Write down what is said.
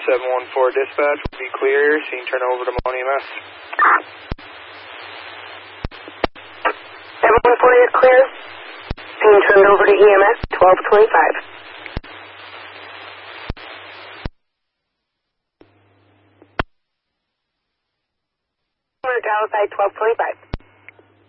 714 dispatch will be clear. Scene turn over to Maloney EMS. 714 is clear. Scene turned over to EMS 1225. Dallas 1225.